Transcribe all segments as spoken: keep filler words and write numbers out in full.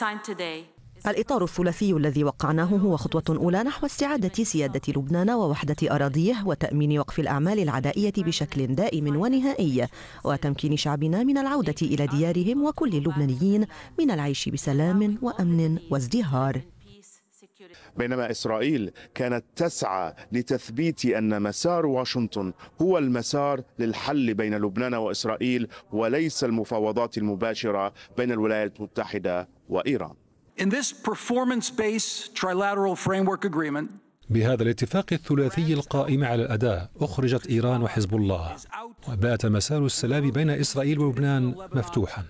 الإطار الثلاثي الذي وقعناه هو خطوة أولى نحو استعادة سيادة لبنان ووحدة أراضيه وتأمين وقف الأعمال العدائية بشكل دائم ونهائي وتمكين شعبنا من العودة إلى ديارهم وكل اللبنانيين من العيش بسلام وأمن وازدهار. بينما إسرائيل كانت تسعى لتثبيت أن مسار واشنطن هو المسار للحل بين لبنان وإسرائيل وليس المفاوضات المباشرة بين الولايات المتحدة وإيران. In this performance-based trilateral framework agreement, بهذا الاتفاق الثلاثي القائم على الأداء أخرجت إيران وحزب الله، وبات مسار السلام بين إسرائيل ولبنان مفتوحا.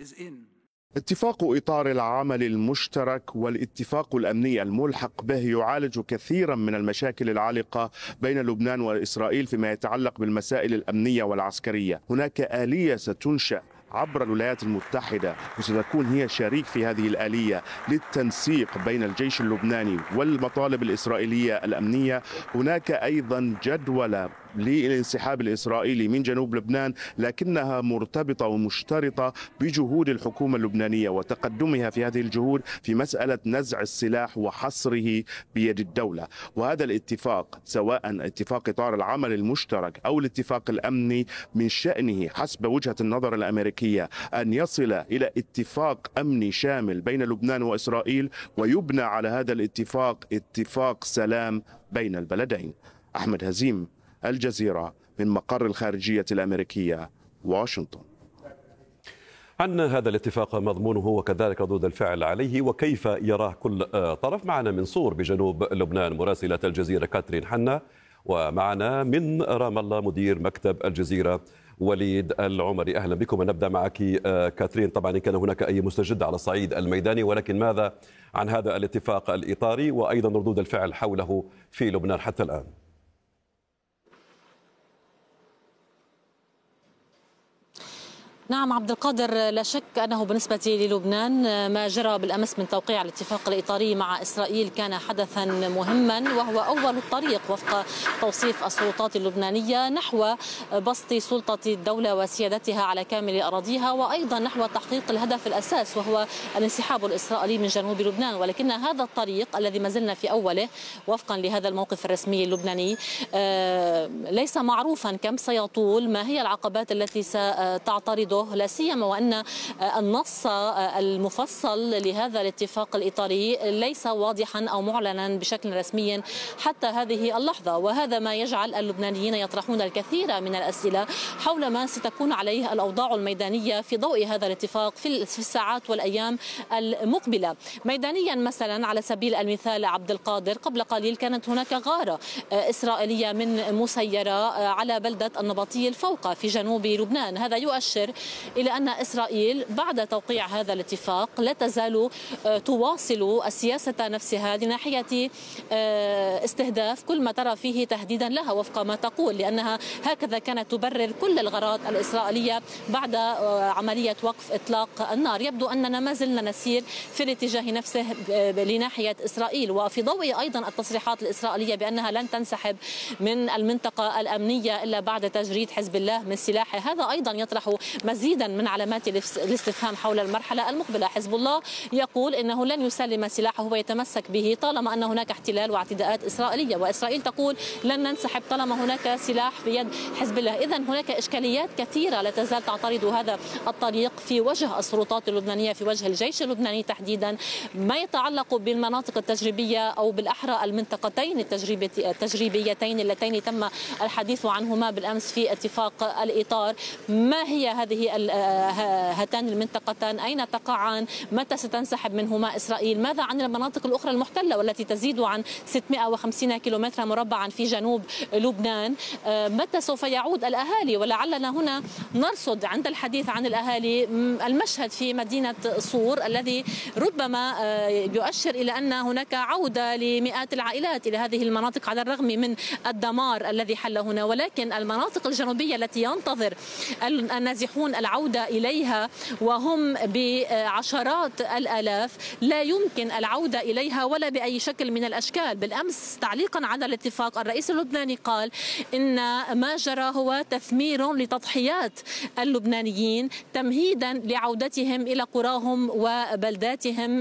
اتفاق إطار العمل المشترك والاتفاق الأمني الملحق به يعالج كثيرا من المشاكل العالقة بين لبنان وإسرائيل فيما يتعلق بالمسائل الأمنية والعسكرية. هناك آلية ستنشأ عبر الولايات المتحدة وستكون هي شريك في هذه الآلية للتنسيق بين الجيش اللبناني والمطالب الإسرائيلية الأمنية. هناك أيضا جدولة للانسحاب الإسرائيلي من جنوب لبنان، لكنها مرتبطة ومشترطة بجهود الحكومة اللبنانية وتقدمها في هذه الجهود في مسألة نزع السلاح وحصره بيد الدولة. وهذا الاتفاق سواء اتفاق إطار العمل المشترك أو الاتفاق الأمني من شأنه حسب وجهة النظر الأمريكية أن يصل إلى اتفاق أمني شامل بين لبنان وإسرائيل ويبنى على هذا الاتفاق اتفاق سلام بين البلدين. أحمد هزيم، الجزيرة، من مقر الخارجية الأمريكية، واشنطن. عن هذا الاتفاق مضمونه وكذلك ردود الفعل عليه وكيف يراه كل طرف، معنا من صور بجنوب لبنان مراسلة الجزيرة كاترين حنا، ومعنا من رام الله مدير مكتب الجزيرة وليد العمري. أهلا بكم. نبدأ معك كاترين. طبعا إن كان هناك أي مستجد على الصعيد الميداني، ولكن ماذا عن هذا الاتفاق الإطاري وأيضا ردود الفعل حوله في لبنان حتى الآن؟ نعم عبد القادر، لا شك أنه بالنسبة للبنان ما جرى بالأمس من توقيع الاتفاق الإطاري مع إسرائيل كان حدثا مهما، وهو أول الطريق وفق توصيف السلطات اللبنانية نحو بسط سلطة الدولة وسيادتها على كامل أراضيها، وأيضا نحو تحقيق الهدف الأساس وهو الانسحاب الإسرائيلي من جنوب لبنان. ولكن هذا الطريق الذي ما زلنا في أوله وفقا لهذا الموقف الرسمي اللبناني ليس معروفا كم سيطول، ما هي العقبات التي ستعترض، لا سيما وأن النص المفصل لهذا الاتفاق الإطاري ليس واضحا أو معلنا بشكل رسمي حتى هذه اللحظة. وهذا ما يجعل اللبنانيين يطرحون الكثير من الأسئلة حول ما ستكون عليه الأوضاع الميدانية في ضوء هذا الاتفاق في الساعات والأيام المقبلة. ميدانيا مثلا على سبيل المثال عبد القادر، قبل قليل كانت هناك غارة إسرائيلية من مسيرة على بلدة النبطي الفوق في جنوب لبنان. هذا يؤشر إلى أن إسرائيل بعد توقيع هذا الاتفاق لا تزال تواصل السياسة نفسها لناحية استهداف كل ما ترى فيه تهديدا لها وفق ما تقول، لأنها هكذا كانت تبرر كل الغارات الإسرائيلية بعد عملية وقف إطلاق النار. يبدو أننا ما زلنا نسير في الاتجاه نفسه لناحية إسرائيل، وفي ضوء أيضا التصريحات الإسرائيلية بأنها لن تنسحب من المنطقة الأمنية إلا بعد تجريد حزب الله من سلاحه. هذا أيضا يطرح مزيدا من علامات الاستفهام حول المرحلة المقبلة. حزب الله يقول إنه لن يسلم سلاحه ويتمسك به طالما أن هناك احتلال واعتداءات إسرائيلية، وإسرائيل تقول لن ننسحب طالما هناك سلاح بيد حزب الله. إذن هناك إشكاليات كثيرة لا تزال تعترض هذا الطريق في وجه السلطات اللبنانية، في وجه الجيش اللبناني تحديدا، ما يتعلق بالمناطق التجريبية أو بالأحرى المنطقتين التجريبيتين اللتين تم الحديث عنهما بالأمس في اتفاق الإطار. ما هي هذه هاتان المنطقتان؟ أين تقعان؟ متى ستنسحب منهما إسرائيل؟ ماذا عن المناطق الأخرى المحتلة والتي تزيد عن ستمائة وخمسين كيلومتر مربعا في جنوب لبنان؟ متى سوف يعود الأهالي؟ ولعلنا هنا نرصد عند الحديث عن الأهالي المشهد في مدينة صور الذي ربما يؤشر إلى أن هناك عودة لمئات العائلات إلى هذه المناطق على الرغم من الدمار الذي حل هنا. ولكن المناطق الجنوبية التي ينتظر النازحون العودة إليها وهم بعشرات الآلاف لا يمكن العودة إليها ولا بأي شكل من الأشكال. بالأمس تعليقا على الاتفاق الرئيس اللبناني قال إن ما جرى هو تثمير لتضحيات اللبنانيين تمهيدا لعودتهم إلى قراهم وبلداتهم